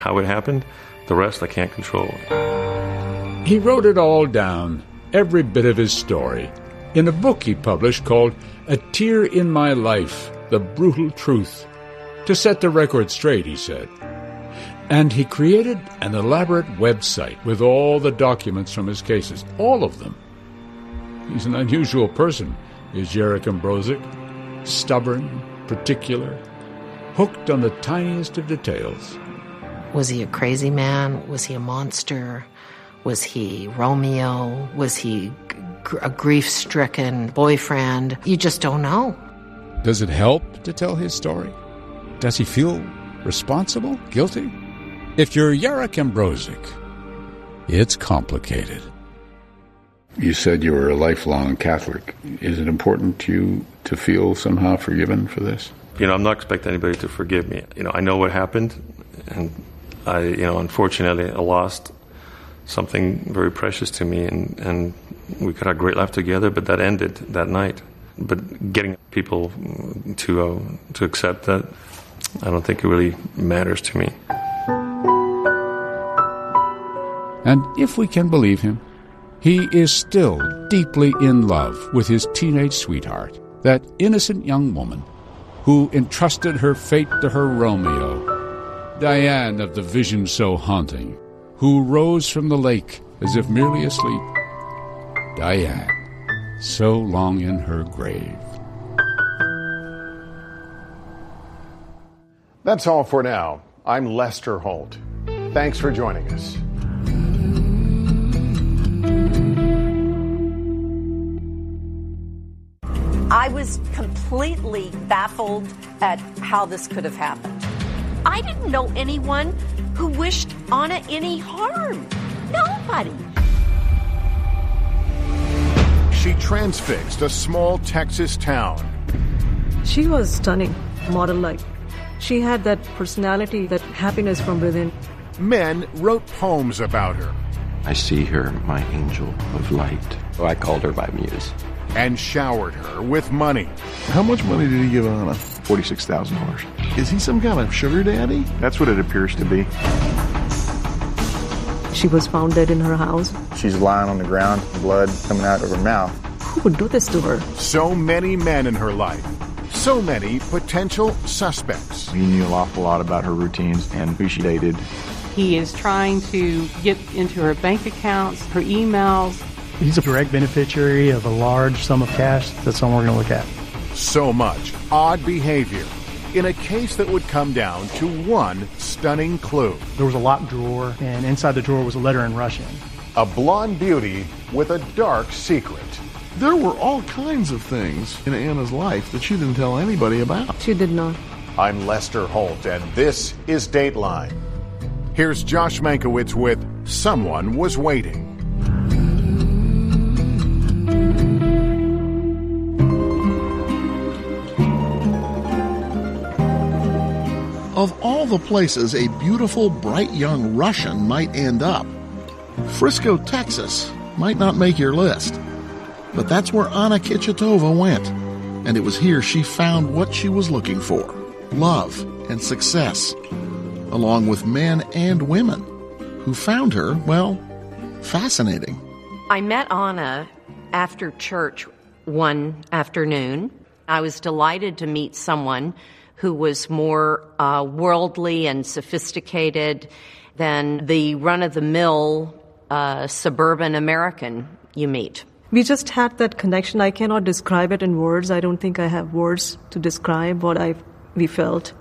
How it happened, the rest I can't control. He wrote it all down, every bit of his story, in a book he published called A Tear in My Life, The Brutal Truth. To set the record straight, he said. And he created an elaborate website with all the documents from his cases, all of them. He's an unusual person, is Jarek Ambrozic. Stubborn, particular, hooked on the tiniest of details. Was he a crazy man? Was he a monster? Was he Romeo? Was he a grief-stricken boyfriend? You just don't know. Does it help to tell his story? Does he feel responsible, guilty? If you're Jarek Ambrozic, it's complicated. You said you were a lifelong Catholic. Is it important to you to feel somehow forgiven for this? I'm not expecting anybody to forgive me. I know what happened, and I, unfortunately, I lost something very precious to me, and we could have a great life together, but that ended that night. But getting people to accept that, I don't think it really matters to me. And if we can believe him, he is still deeply in love with his teenage sweetheart, that innocent young woman who entrusted her fate to her Romeo, Diane of the vision so haunting, who rose from the lake as if merely asleep. Diane, so long in her grave. That's all for now. I'm Lester Holt. Thanks for joining us. I was completely baffled at how this could have happened. I didn't know anyone who wished Anna any harm. Nobody. She transfixed a small Texas town. She was stunning, model-like. She had that personality, that happiness from within. Men wrote poems about her. I see her, my angel of light. Oh, I called her my muse. And showered her with money. How much money did he give Anna? $46,000. Is he some kind of sugar daddy? That's what it appears to be. She was found dead in her house. She's lying on the ground, blood coming out of her mouth. Who would do this to her? So many men in her life. So many potential suspects. He knew an awful lot about her routines and who she dated. He is trying to get into her bank accounts, her emails. He's a direct beneficiary of a large sum of cash. That's something we're going to look at. So much odd behavior in a case that would come down to one stunning clue. There was a locked drawer, and inside the drawer was a letter in Russian. A blonde beauty with a dark secret. There were all kinds of things in Anna's life that she didn't tell anybody about. She did not. I'm Lester Holt, and this is Dateline. Here's Josh Mankiewicz with Someone Was Waiting. Of all the places a beautiful, bright young Russian might end up, Frisco, Texas might not make your list. But that's where Anna Kichetova went, and it was here she found what she was looking for: love and success, along with men and women who found her, well, fascinating. I met Anna after church one afternoon. I was delighted to meet someone who was more worldly and sophisticated than the run-of-the-mill suburban American you meet. We just had that connection. I cannot describe it in words. I don't think I have words to describe what we felt.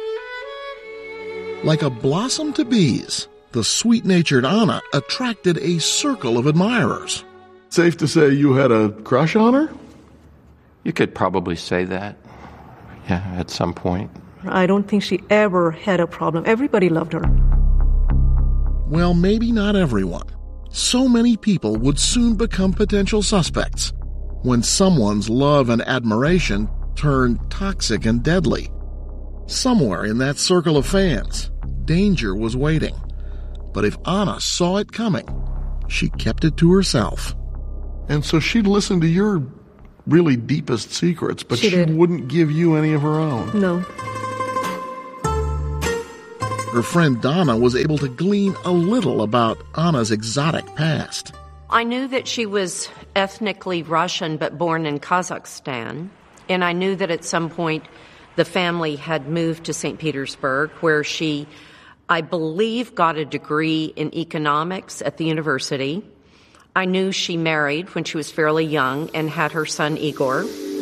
Like a blossom to bees, the sweet-natured Anna attracted a circle of admirers. Safe to say you had a crush on her? You could probably say that. Yeah, at some point. I don't think she ever had a problem. Everybody loved her. Well, maybe not everyone. So many people would soon become potential suspects when someone's love and admiration turned toxic and deadly. Somewhere in that circle of fans, danger was waiting. But if Anna saw it coming, she kept it to herself. And so she'd listen to your really deepest secrets, but she wouldn't give you any of her own. No. her friend Donna was able to glean a little about Anna's exotic past. I knew that she was ethnically Russian but born in Kazakhstan, and I knew that at some point the family had moved to St. Petersburg, where she, I believe, got a degree in economics at the university. I knew she married when she was fairly young and had her son Igor.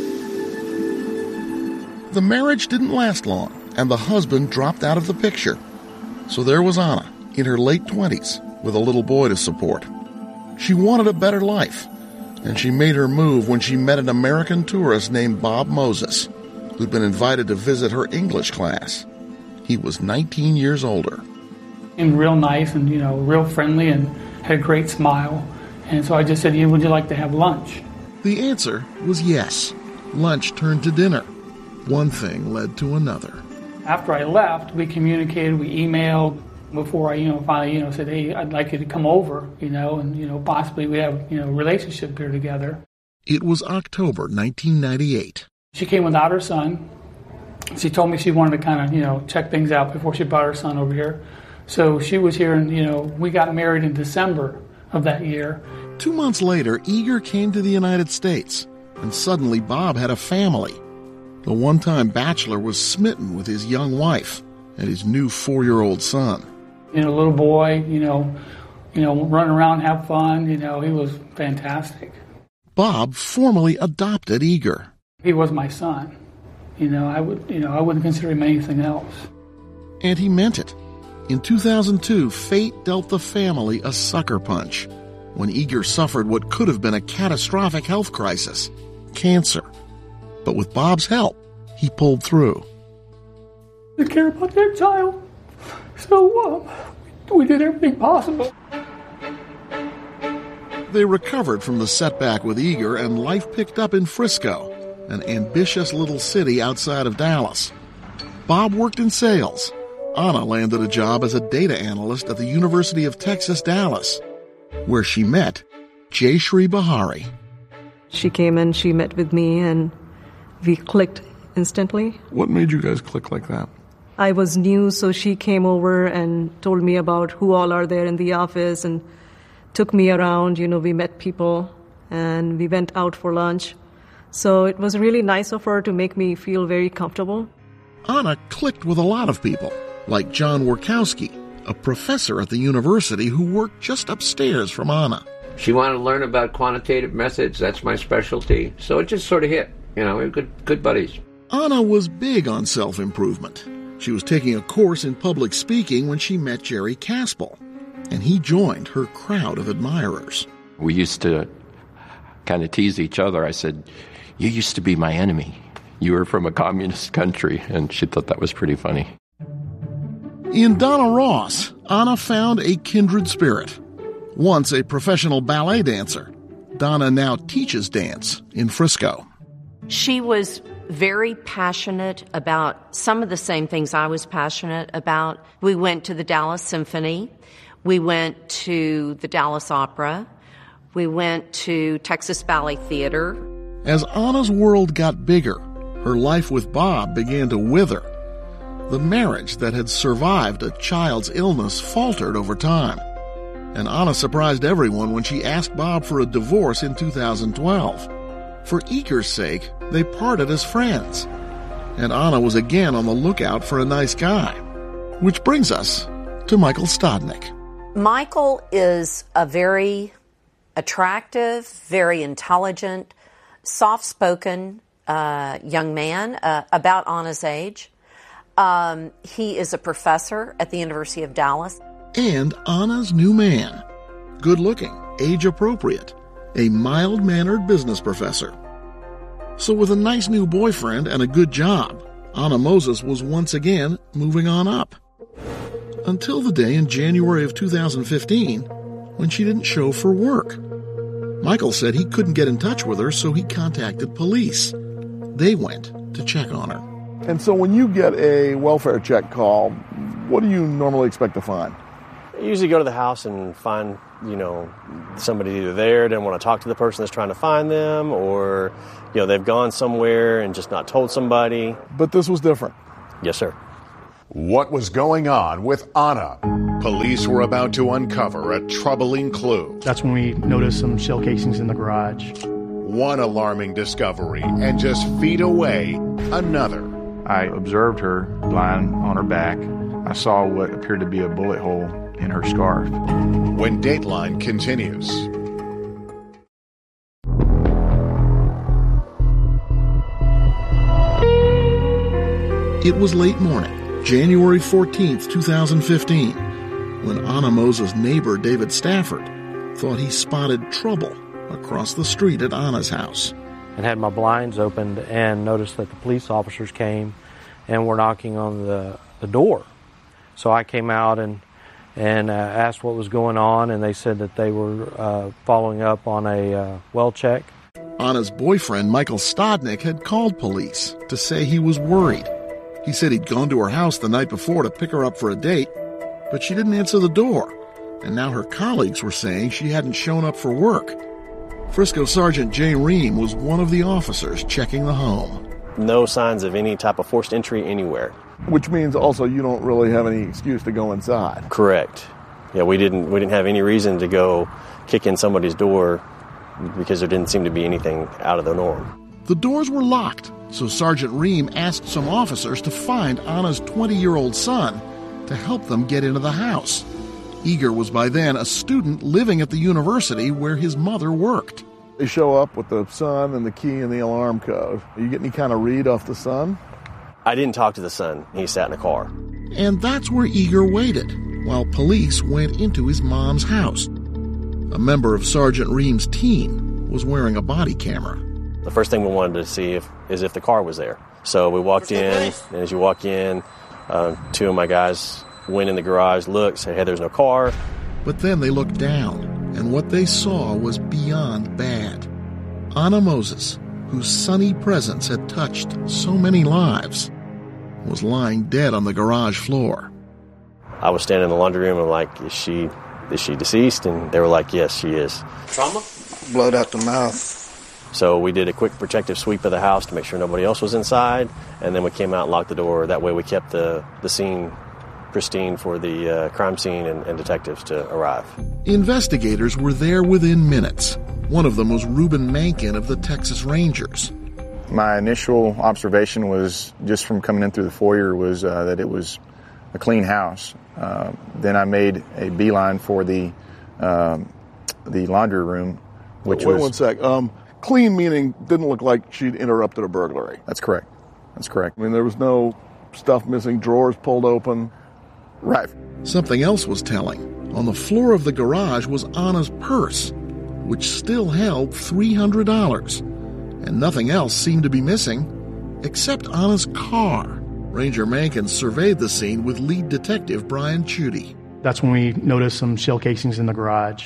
The marriage didn't last long, and the husband dropped out of the picture. So there was Anna, in her late 20s, with a little boy to support. She wanted a better life, and she made her move when she met an American tourist named Bob Moses, who'd been invited to visit her English class. He was 19 years older. And real nice and, real friendly and had a great smile. And so I just said, would you like to have lunch? The answer was yes. Lunch turned to dinner. One thing led to another. After I left, we communicated, we emailed before I, finally, said, hey, I'd like you to come over, and, possibly we have, a relationship here together. It was October 1998. She came without her son. She told me she wanted to kind of, check things out before she brought her son over here. So she was here, and, we got married in December of that year. 2 months later, Igor came to the United States, and suddenly Bob had a family. The one-time bachelor was smitten with his young wife and his new 4-year-old son. Little boy, run around, have fun, he was fantastic. Bob formally adopted Igor. He was my son. I wouldn't consider him anything else. And he meant it. In 2002, fate dealt the family a sucker punch when Igor suffered what could have been a catastrophic health crisis, cancer. But with Bob's help, he pulled through. I care about that child, so we did everything possible. They recovered from the setback with Igor, and life picked up in Frisco, an ambitious little city outside of Dallas. Bob worked in sales. Anna landed a job as a data analyst at the University of Texas, Dallas, where she met Jayshree Bahari. She came and she met with me, and we clicked instantly. What made you guys click like that? I was new, so she came over and told me about who all are there in the office and took me around. We met people and we went out for lunch. So it was really nice of her to make me feel very comfortable. Anna clicked with a lot of people, like John Workowski, a professor at the university who worked just upstairs from Anna. She wanted to learn about quantitative methods. That's my specialty. So it just sort of hit. We were good buddies. Anna was big on self-improvement. She was taking a course in public speaking when she met Jerry Caspel, and he joined her crowd of admirers. We used to kind of tease each other. I said, you used to be my enemy. You were from a communist country, and she thought that was pretty funny. In Donna Ross, Anna found a kindred spirit. Once a professional ballet dancer, Donna now teaches dance in Frisco. She was very passionate about some of the same things I was passionate about. We went to the Dallas Symphony. We went to the Dallas Opera. We went to Texas Ballet Theater. As Anna's world got bigger, her life with Bob began to wither. The marriage that had survived a child's illness faltered over time. And Anna surprised everyone when she asked Bob for a divorce in 2012. For Igor's sake, they parted as friends. And Anna was again on the lookout for a nice guy. Which brings us to Michael Stodnick. Michael is a very attractive, very intelligent, soft-spoken young man, about Anna's age. He is a professor at the University of Dallas. And Anna's new man. Good-looking, age-appropriate, a mild-mannered business professor. So with a nice new boyfriend and a good job, Anna Moses was once again moving on up. Until the day in January of 2015 when she didn't show for work. Michael said he couldn't get in touch with her, so he contacted police. They went to check on her. And so when you get a welfare check call, what do you normally expect to find? I usually go to the house and find, somebody either there, didn't want to talk to the person that's trying to find them, or, they've gone somewhere and just not told somebody. But this was different. Yes, sir. What was going on with Anna? Police were about to uncover a troubling clue. That's when we noticed some shell casings in the garage. One alarming discovery, and just feet away, another. I observed her lying on her back. I saw what appeared to be a bullet hole in her scarf. When Dateline continues. It was late morning, January 14th, 2015, when Anna Moses' neighbor David Stafford thought he spotted trouble across the street at Anna's house. And had my blinds opened and noticed that the police officers came and were knocking on the door. So I came out and asked what was going on, and they said that they were following up on a well check. Anna's boyfriend, Michael Stodnick, had called police to say he was worried. He said he'd gone to her house the night before to pick her up for a date, but she didn't answer the door, and now her colleagues were saying she hadn't shown up for work. Frisco Sergeant Jay Ream was one of the officers checking the home. No signs of any type of forced entry anywhere. Which means also you don't really have any excuse to go inside. Correct. Yeah, we didn't have any reason to go kick in somebody's door because there didn't seem to be anything out of the norm. The doors were locked, so Sergeant Ream asked some officers to find Anna's 20-year-old son to help them get into the house. Eager was by then a student living at the university where his mother worked. They show up with the son and the key and the alarm code. You get any kind of read off the son? I didn't talk to the son. He sat in a car. And that's where Eager waited, while police went into his mom's house. A member of Sergeant Ream's team was wearing a body camera. The first thing we wanted to see is if the car was there. So we walked in, and as you walk in, two of my guys went in the garage, looked, said, hey, there's no car. But then they looked down, and what they saw was beyond bad. Anna Moses, whose sunny presence had touched so many lives, was lying dead on the garage floor. I was standing in the laundry room and I'm like, is she deceased? And they were like, yes, she is. Trauma? Blood out the mouth. So we did a quick protective sweep of the house to make sure nobody else was inside, and then we came out and locked the door. That way we kept the scene pristine for the crime scene and detectives to arrive. Investigators were there within minutes. One of them was Reuben Mankin of the Texas Rangers. My initial observation was, just from coming in through the foyer, was that it was a clean house. Then I made a beeline for the laundry room, which was... Wait one sec. Clean meaning didn't look like she'd interrupted a burglary. That's correct. That's correct. I mean, there was no stuff missing, drawers pulled open. Right. Something else was telling. On the floor of the garage was Anna's purse, which still held $300. And nothing else seemed to be missing, except Anna's car. Ranger Mankin surveyed the scene with lead detective Brian Chudy. That's when we noticed some shell casings in the garage.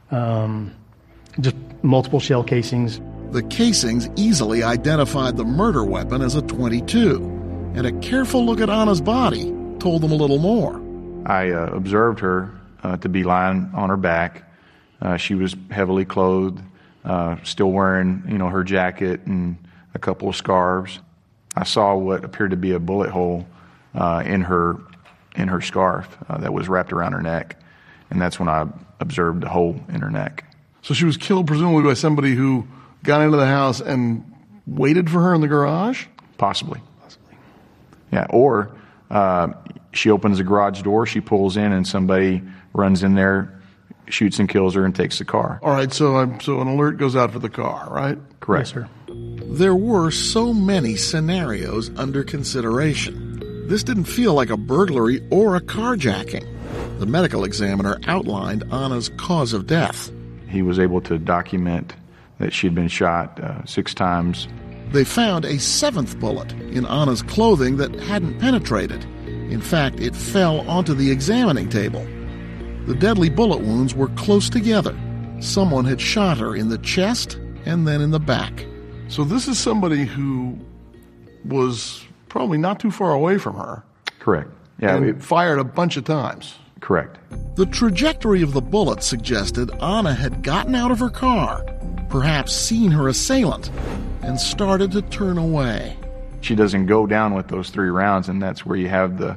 Just multiple shell casings. The casings easily identified the murder weapon as a .22, and a careful look at Anna's body told them a little more. I observed her to be lying on her back. She was heavily clothed, still wearing, her jacket and a couple of scarves. I saw what appeared to be a bullet hole in her scarf that was wrapped around her neck, and that's when I observed the hole in her neck. So she was killed presumably by somebody who got into the house and waited for her in the garage? Possibly. Yeah, or she opens the garage door, she pulls in, and somebody runs in there, shoots and kills her, and takes the car. All right, so an alert goes out for the car, right? Correct. Yes, sir. There were so many scenarios under consideration. This didn't feel like a burglary or a carjacking. The medical examiner outlined Anna's cause of death. He was able to document that she'd been shot 6 times. They found a 7th bullet in Anna's clothing that hadn't penetrated. In fact, it fell onto the examining table. The deadly bullet wounds were close together. Someone had shot her in the chest and then in the back. So this is somebody who was probably not too far away from her. Correct. Yeah, and fired a bunch of times. Correct. The trajectory of the bullet suggested Anna had gotten out of her car, perhaps seen her assailant, and started to turn away. She doesn't go down with those 3 rounds, and that's where you have the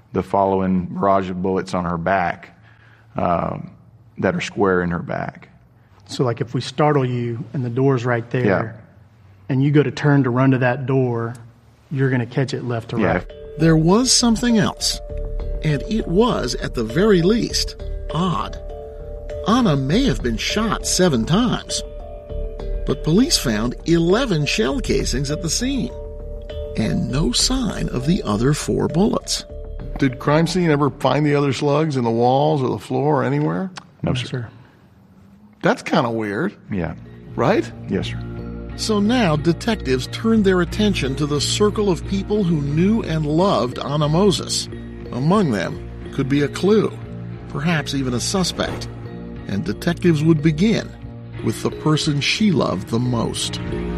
the following barrage of bullets on her back that are square in her back. So like if we startle you and the door's right there, Yeah. and you go to turn to run to that door, you're going to catch it left to right. There was something else, and it was, at the very least, odd. Anna may have been shot 7 times, but police found 11 shell casings at the scene, and no sign of the other 4 bullets. Did crime scene ever find the other slugs in the walls or the floor or anywhere? No, sir. That's kind of weird. Yeah. Right? Yes, sir. So now detectives turned their attention to the circle of people who knew and loved Anna Moses. Among them could be a clue, perhaps even a suspect. And detectives would begin with the person she loved the most.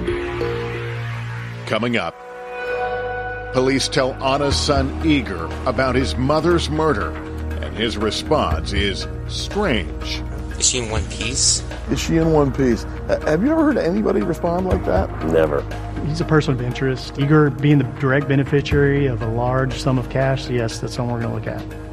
Coming up, police tell Anna's son Igor about his mother's murder, and his response is strange. Is she in one piece? Is she in one piece? Have you ever heard anybody respond like that? Never. He's a person of interest. Igor being the direct beneficiary of a large sum of cash, yes, that's something we're going to look at.